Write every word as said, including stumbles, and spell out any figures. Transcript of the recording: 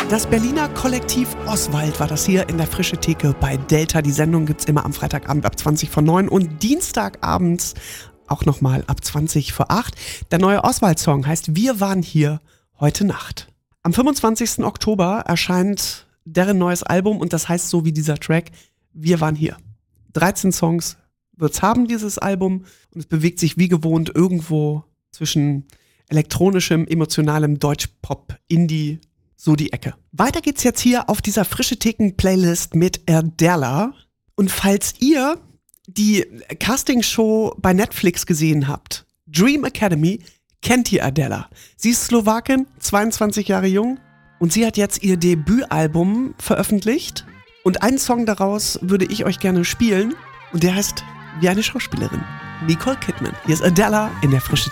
Das Berliner Kollektiv Oswald war das hier in der Frische Theke bei Delta. Die Sendung gibt's immer am Freitagabend ab zwanzig vor neun und Dienstagabends auch nochmal ab zwanzig vor acht. Der neue Oswald-Song heißt Wir waren hier heute Nacht. Am fünfundzwanzigsten Oktober erscheint deren neues Album und das heißt so wie dieser Track Wir waren hier. dreizehn Songs wird's haben, dieses Album, und es bewegt sich wie gewohnt irgendwo zwischen elektronischem, emotionalem Deutschpop, Indie, so die Ecke. Weiter geht's jetzt hier auf dieser Frische Theken-Playlist mit Erdella. Und falls ihr die Castingshow bei Netflix gesehen habt, Dream Academy, kennt ihr Erdella. Sie ist Slowakin, zweiundzwanzig Jahre jung, und sie hat jetzt ihr Debütalbum veröffentlicht. Und einen Song daraus würde ich euch gerne spielen, und der heißt Wie eine Schauspielerin. Nicole Kidman. Hier ist Erdella in der Frische